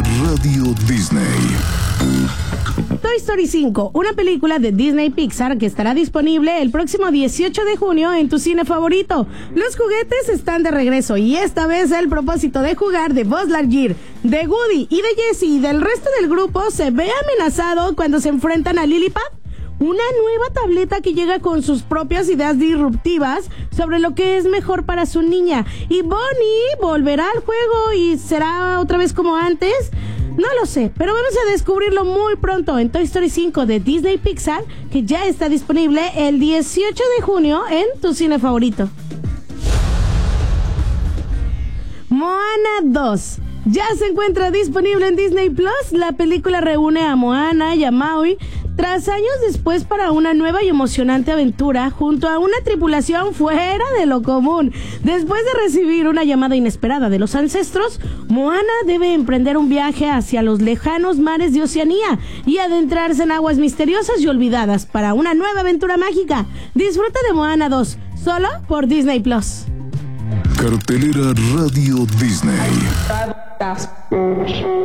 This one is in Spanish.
Radio Disney. Toy Story 5, una película de Disney Pixar que estará disponible el próximo 18 de junio en tu cine favorito. Los juguetes están de regreso y esta vez el propósito de jugar de Buzz Lightyear, de Woody y de Jessie y del resto del grupo se ve amenazado cuando se enfrentan a Lilliput, una nueva tableta que llega con sus propias ideas disruptivas sobre lo que es mejor para su niña. ¿Y Bonnie volverá al juego y será otra vez como antes? No lo sé, pero vamos a descubrirlo muy pronto en Toy Story 5 de Disney Pixar, que ya está disponible el 18 de junio en tu cine favorito. Moana 2. Ya se encuentra disponible en Disney Plus. La película reúne a Moana y a Maui tras años después para una nueva y emocionante aventura junto a una tripulación fuera de lo común. Después de recibir una llamada inesperada de los ancestros, Moana debe emprender un viaje hacia los lejanos mares de Oceanía y adentrarse en aguas misteriosas y olvidadas para una nueva aventura mágica. Disfruta de Moana 2, solo por Disney Plus. Cartelera Radio Disney.